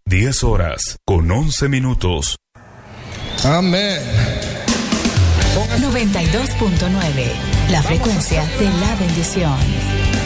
10 horas con 11 minutos. Amén. 92.9, la frecuencia de la bendición.